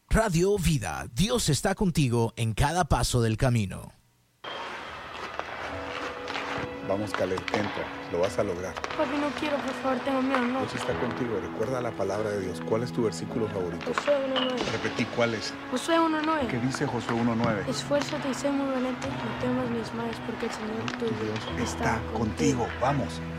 Radio Vida, Dios está contigo en cada paso del camino. Vamos, Caleb, entra, lo vas a lograr. Papi, no quiero, por favor, tengo miedo, no. Dios está contigo, recuerda la palabra de Dios. ¿Cuál es tu versículo favorito? Josué 1:9. Repetí, ¿cuál es? Josué 1:9. ¿Qué dice Josué 1:9? Esfuérzate y sé muy valiente, no temas ni desmayes, porque el Señor tu Dios está contigo. Vamos.